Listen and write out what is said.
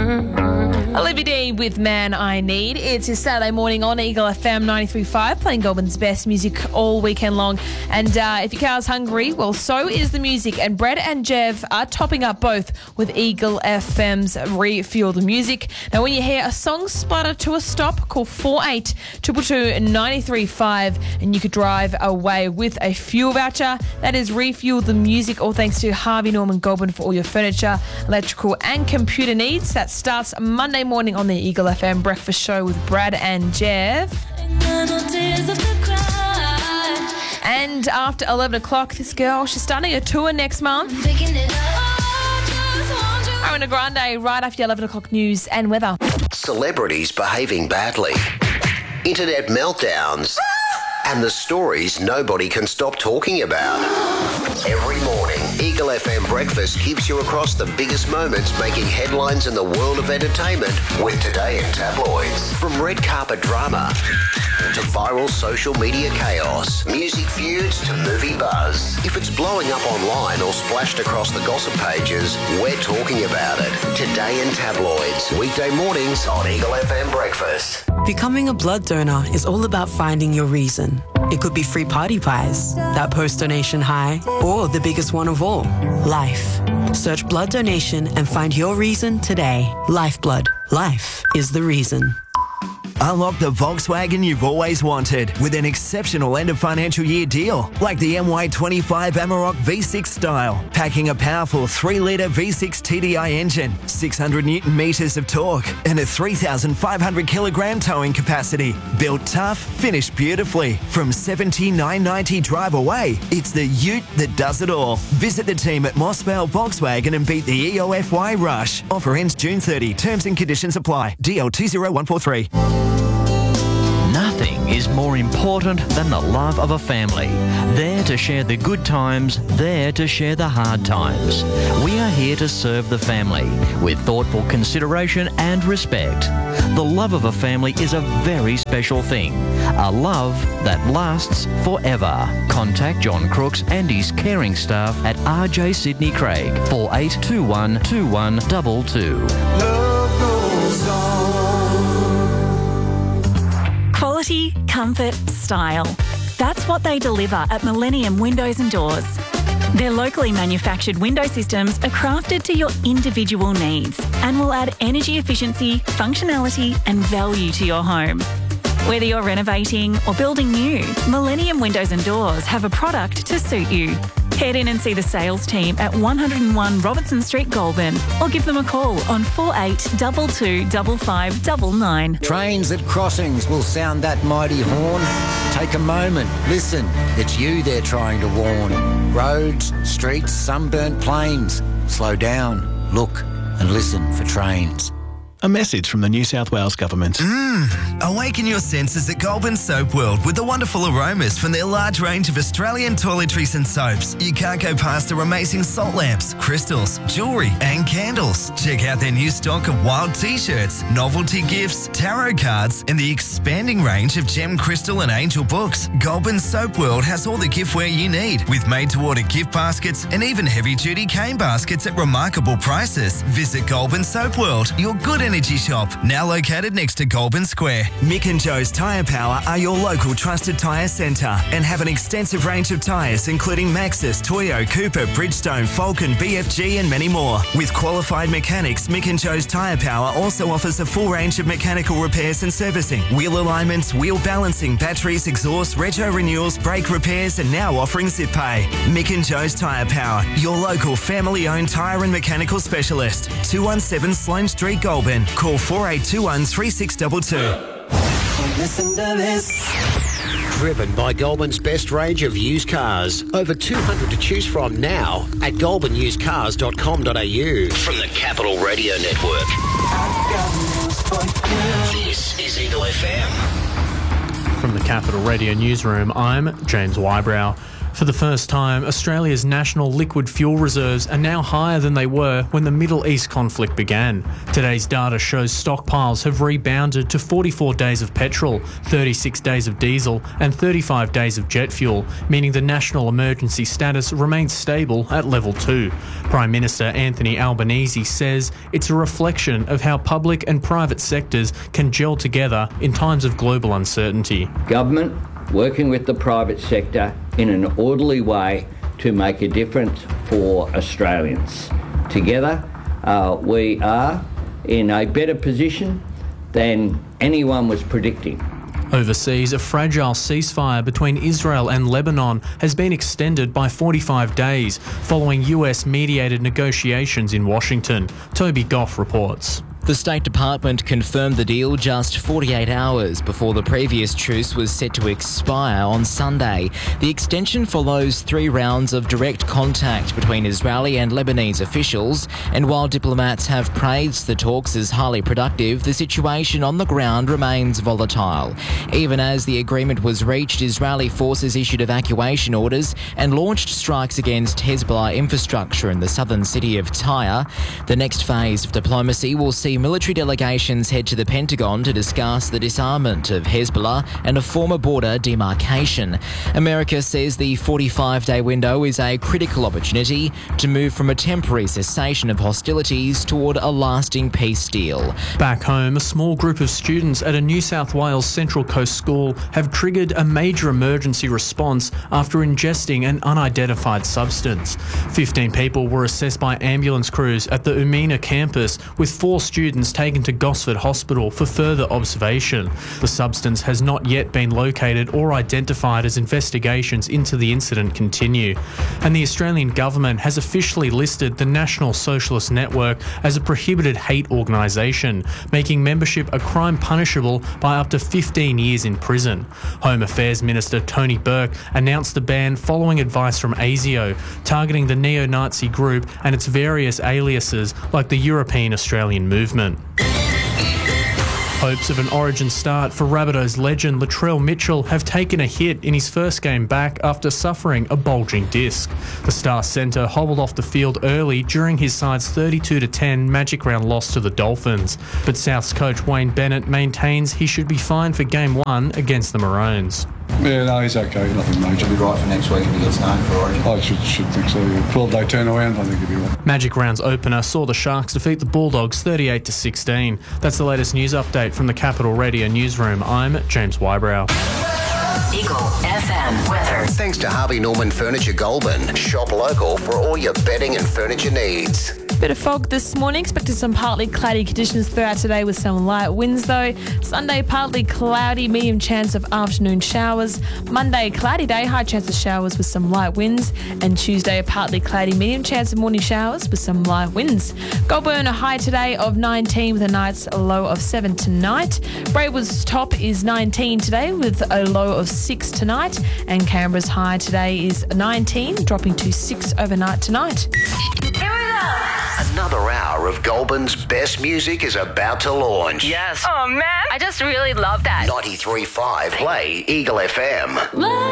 Olivia D with Man I Need. It's your Saturday morning on Eagle FM 93.5, playing Goulburn's best music all weekend long. And if your car's hungry, well, so is the music. And Brad and Jev are topping up both with Eagle FM's Refuel the Music. Now, when you hear a song sputter to a stop, call 48222935 and you could drive away with a fuel voucher. That is Refuel the Music, all thanks to Harvey Norman Goulburn for all your furniture, electrical and computer needs. That starts Monday morning on the Eagle FM Breakfast Show with Brad and Jev. And after 11 o'clock, this girl, she's starting a tour next month. Ariana Grande, right after 11 o'clock news and weather. Celebrities behaving badly, internet meltdowns, and the stories nobody can stop talking about. Every morning, Eagle FM Breakfast keeps you across the biggest moments making headlines in the world of entertainment with Today in Tabloids. From red carpet drama to viral social media chaos, music feuds to movie buzz. If it's blowing up online or splashed across the gossip pages, we're talking about it. Today in Tabloids, weekday mornings on Eagle FM Breakfast. Becoming a blood donor is all about finding your reason. It could be free party pies, that post-donation high, or the biggest one of all, life. Search blood donation and find your reason today. Lifeblood. Life is the reason. Unlock the Volkswagen you've always wanted with an exceptional end of financial year deal, like the MY25 Amarok V6 style, packing a powerful 3-litre V6 TDI engine, 600 Newton metres of torque, and a 3,500 kilogram towing capacity. Built tough, finished beautifully. From $79.90 drive away, it's the ute that does it all. Visit the team at Mossvale Volkswagen and beat the EOFY rush. Offer ends June 30. Terms and conditions apply. DL20143. Nothing is more important than the love of a family. There to share the good times, there to share the hard times. We are here to serve the family with thoughtful consideration and respect. The love of a family is a very special thing. A love that lasts forever. Contact John Crooks and his caring staff at RJ Sydney Craig, 4821 2122. Love goes on. Quality, comfort, style. That's what they deliver at Millennium Windows and Doors. Their locally manufactured window systems are crafted to your individual needs and will add energy efficiency, functionality and value to your home. Whether you're renovating or building new, Millennium Windows and Doors have a product to suit you. Head in and see the sales team at 101 Robertson Street, Goulburn, or give them a call on 4822 5599. Trains at crossings will sound that mighty horn. Take a moment, listen, it's you they're trying to warn. Roads, streets, sunburnt plains. Slow down, look and listen for trains. A message from the New South Wales Government. Awaken your senses at Goulburn Soap World with the wonderful aromas from their large range of Australian toiletries and soaps. You can't go past their amazing salt lamps, crystals, jewellery and candles. Check out their new stock of wild t-shirts, novelty gifts, tarot cards and the expanding range of gem, crystal and angel books. Goulburn Soap World has all the giftware you need with made-to-order gift baskets and even heavy-duty cane baskets at remarkable prices. Visit Goulburn Soap World, your good energy shop, now located next to Goulburn Square. Mick and Joe's Tyre Power are your local trusted tyre centre and have an extensive range of tyres including Maxxis, Toyo, Cooper, Bridgestone, Falcon, BFG and many more. With qualified mechanics, Mick and Joe's Tyre Power also offers a full range of mechanical repairs and servicing, wheel alignments, wheel balancing, batteries, exhaust, retro renewals, brake repairs and now offering zip pay. Mick and Joe's Tyre Power, your local family-owned tyre and mechanical specialist. 217 Sloane Street, Goulburn. Call 4821 3622. Listen to this. Driven by Goulburn's best range of used cars. Over 200 to choose from now at goulburnusedcars.com.au. From the Capital Radio Network. This is Eagle FM. From the Capital Radio Newsroom, I'm James Wybrow. For the first time, Australia's national liquid fuel reserves are now higher than they were when the Middle East conflict began. Today's data shows stockpiles have rebounded to 44 days of petrol, 36 days of diesel and 35 days of jet fuel, meaning the national emergency status remains stable at level 2. Prime Minister Anthony Albanese says it's a reflection of how public and private sectors can gel together in times of global uncertainty. Government working with the private sector in an orderly way to make a difference for Australians. Together, we are in a better position than anyone was predicting. Overseas, a fragile ceasefire between Israel and Lebanon has been extended by 45 days following US-mediated negotiations in Washington. Toby Goff reports. The State Department confirmed the deal just 48 hours before the previous truce was set to expire on Sunday. The extension follows 3 rounds of direct contact between Israeli and Lebanese officials, and while diplomats have praised the talks as highly productive, the situation on the ground remains volatile. Even as the agreement was reached, Israeli forces issued evacuation orders and launched strikes against Hezbollah infrastructure in the southern city of Tyre. The next phase of diplomacy will see military delegations head to the Pentagon to discuss the disarmament of Hezbollah and a former border demarcation. America says the 45-day window is a critical opportunity to move from a temporary cessation of hostilities toward a lasting peace deal. Back home, a small group of students at a New South Wales Central Coast school have triggered a major emergency response after ingesting an unidentified substance. 15 people were assessed by ambulance crews at the Umina campus, with 4 students taken to Gosford Hospital for further observation. The substance has not yet been located or identified as investigations into the incident continue. And the Australian government has officially listed the National Socialist Network as a prohibited hate organisation, making membership a crime punishable by up to 15 years in prison. Home Affairs Minister Tony Burke announced the ban following advice from ASIO, targeting the neo-Nazi group and its various aliases like the European Australian Movement. Hopes of an Origin start for Rabbitohs legend Latrell Mitchell have taken a hit in his first game back after suffering a bulging disc. The Star centre hobbled off the field early during his side's 32-10 Magic Round loss to the Dolphins, but South's coach Wayne Bennett maintains he should be fine for Game 1 against the Maroons. Yeah, no, he's okay. Nothing major. He'll be right for next week if he gets known for Origin. I should think so. 12-day turnaround, I think he'll be right. Magic Round's opener saw the Sharks defeat the Bulldogs 38-16. That's the latest news update from the Capital Radio newsroom. I'm James Wybrow. Eagle FM weather. Thanks to Harvey Norman Furniture Goulburn. Shop local for all your bedding and furniture needs. Bit of fog this morning. Expected some partly cloudy conditions throughout today with some light winds though. Sunday, partly cloudy, medium chance of afternoon showers. Monday, cloudy day, high chance of showers with some light winds. And Tuesday, a partly cloudy, medium chance of morning showers with some light winds. Goulburn, a high today of 19 with a night's low of 7 tonight. Braidwood's top is 19 today with a low of 6 tonight. And Canberra's high today is 19, dropping to 6 overnight tonight. Here we go. Another hour of Goulburn's best music is about to launch. Yes. Oh, man. I just really love that. 93.5 Play Eagle FM.